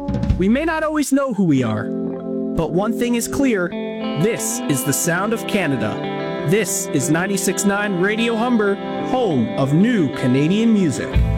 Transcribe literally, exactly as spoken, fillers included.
We may not always know who we are, but one thing is clear. This is the sound of Canada. This is ninety-six point nine Radio Humber, home of new Canadian music.